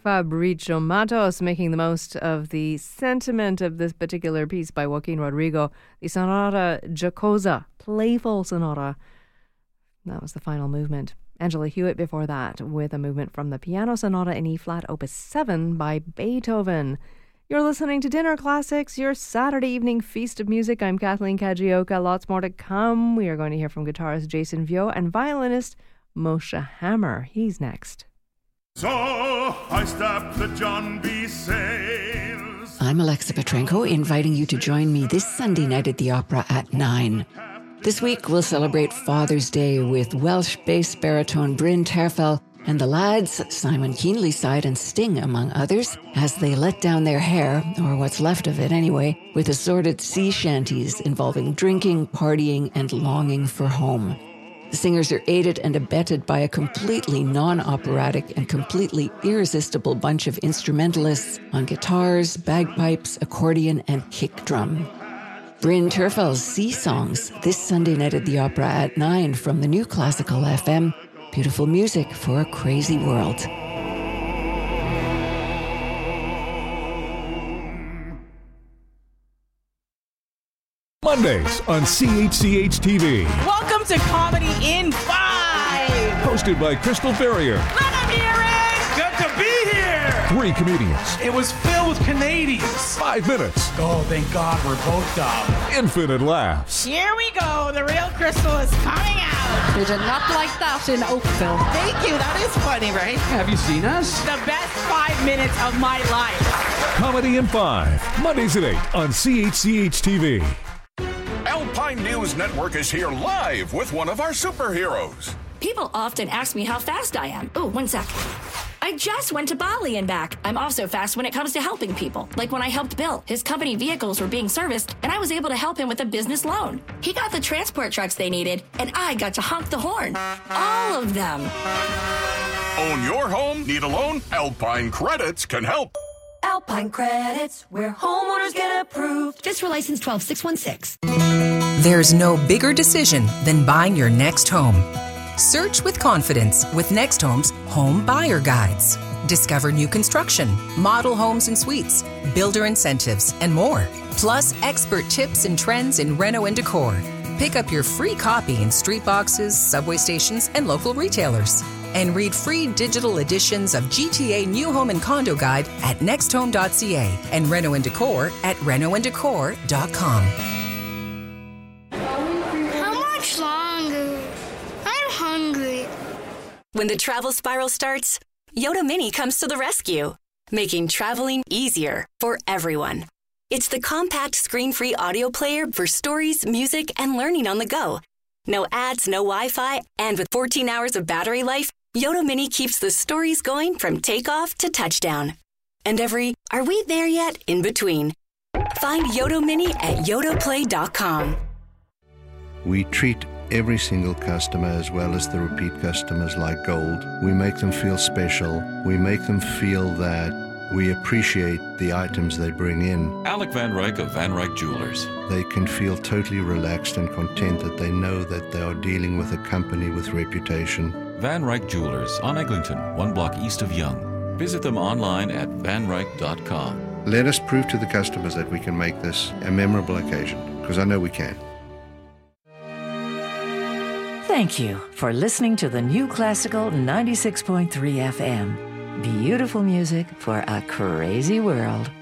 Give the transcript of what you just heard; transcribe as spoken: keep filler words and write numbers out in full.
Fabrizio Matos making the most of the sentiment of this particular piece by Joaquin Rodrigo, the Sonata Jocosa, playful sonata. That was the final movement. Angela Hewitt before that with a movement from the Piano Sonata in E-flat, Opus seven by Beethoven. You're listening to Dinner Classics, your Saturday evening feast of music. I'm Kathleen Kajioka. Lots more to come. We are going to hear from guitarist Jason Vio and violinist Moshe Hammer. He's next. So I stepped the John B. Sayles. I'm Alexa Petrenko, inviting you to join me this Sunday night at the Opera at nine. This week, we'll celebrate Father's Day with Welsh bass baritone Bryn Terfel and the lads, Simon Keenlyside and Sting, among others, as they let down their hair, or what's left of it anyway, with assorted sea shanties involving drinking, partying, and longing for home. The singers are aided and abetted by a completely non-operatic and completely irresistible bunch of instrumentalists on guitars, bagpipes, accordion, and kick drum. Bryn Terfel's Sea Songs, this Sunday night at the Opera at nine from the New Classical F M. Beautiful music for a crazy world. Mondays on C H C H T V. Welcome to Comedy in Five. Hosted by Crystal Ferrier. Let him hear it. Good to be here. Three comedians. It was filled with Canadians. Five minutes. Oh, thank God we're both dumb. Infinite laughs. Here we go. The real Crystal is coming out. They did not like that in Oakville. Thank you. That is funny, right? Have you seen us? The best five minutes of my life. Comedy in Five. Mondays at eight on C H C H T V. Alpine News Network is here live with one of our superheroes. People often ask me how fast I am. Oh, one sec. I just went to Bali and back. I'm also fast when it comes to helping people. Like when I helped Bill. His company vehicles were being serviced, and I was able to help him with a business loan. He got the transport trucks they needed, and I got to honk the horn. All of them. Own your home? Need a loan? Alpine Credits can help. Alpine Credits, where homeowners get approved. Just for license twelve six one six. There's no bigger decision than buying your next home. Search with confidence with Next Home's Home Buyer Guides. Discover new construction, model homes and suites, builder incentives, and more. Plus expert tips and trends in reno and decor. Pick up your free copy in street boxes, subway stations, and local retailers. And read free digital editions of G T A New Home and Condo Guide at next home dot c a and Reno and Decor at reno and decor dot com. How much longer? I'm hungry. When the travel spiral starts, Yoda Mini comes to the rescue, making traveling easier for everyone. It's the compact screen-free audio player for stories, music, and learning on the go. No ads, no Wi-Fi, and with fourteen hours of battery life, Yoda Mini keeps the stories going from takeoff to touchdown. And every, are we there yet, in between. Find Yoda Mini at yoda play dot com. We treat every single customer as well as the repeat customers like gold. We make them feel special. We make them feel that we appreciate the items they bring in. Alec Van Ryck of Van Ryck Jewelers. They can feel totally relaxed and content that they know that they are dealing with a company with reputation. Van Ryck Jewelers on Eglinton, one block east of Yonge. Visit them online at van ryck dot com. Let us prove to the customers that we can make this a memorable occasion, because I know we can. Thank you for listening to the New Classical ninety-six point three F M. Beautiful music for a crazy world.